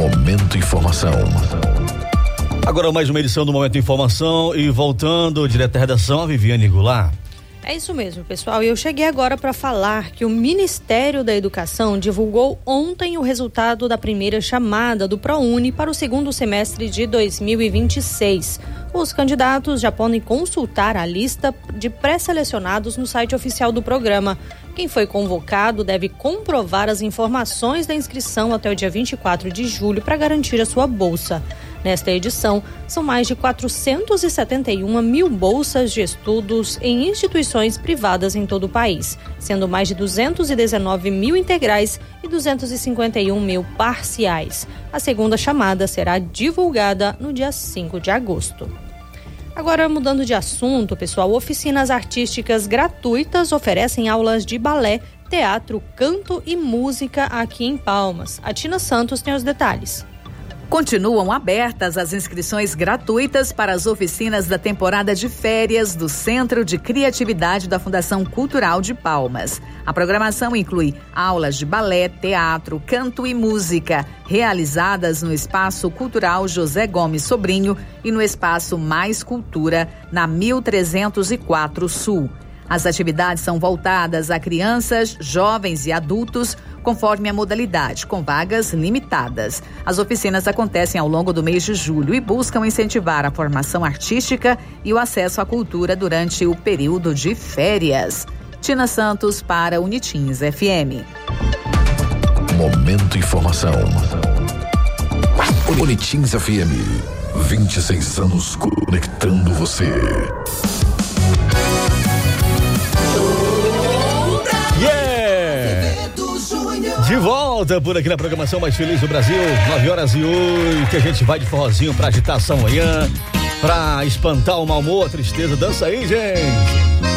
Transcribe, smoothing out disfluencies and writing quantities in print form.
Momento Informação. Agora mais uma edição do Momento Informação e voltando direto à redação, a Viviane Goulart. É isso mesmo, pessoal. E eu cheguei agora para falar que o Ministério da Educação divulgou ontem o resultado da primeira chamada do ProUni para o segundo semestre de 2026. Os candidatos já podem consultar a lista de pré-selecionados no site oficial do programa. Quem foi convocado deve comprovar as informações da inscrição até o dia 24 de julho para garantir a sua bolsa. Nesta edição, são mais de 471 mil bolsas de estudos em instituições privadas em todo o país, sendo mais de 219 mil integrais e 251 mil parciais. A segunda chamada será divulgada no dia 5 de agosto. Agora, mudando de assunto, pessoal, oficinas artísticas gratuitas oferecem aulas de balé, teatro, canto e música aqui em Palmas. A Tina Santos tem os detalhes. Continuam abertas as inscrições gratuitas para as oficinas da temporada de férias do Centro de Criatividade da Fundação Cultural de Palmas. A programação inclui aulas de balé, teatro, canto e música, realizadas no Espaço Cultural José Gomes Sobrinho e no Espaço Mais Cultura, na 1304 Sul. As atividades são voltadas a crianças, jovens e adultos, conforme a modalidade, com vagas limitadas. As oficinas acontecem ao longo do mês de julho e buscam incentivar a formação artística e o acesso à cultura durante o período de férias. Tina Santos para Unitins FM. Momento Informação. Unitins FM. 26 anos conectando você. De volta por aqui na programação mais feliz do Brasil, 9h08, a gente vai de forrozinho pra agitação amanhã, pra espantar o mau humor, a tristeza. Dança aí, gente!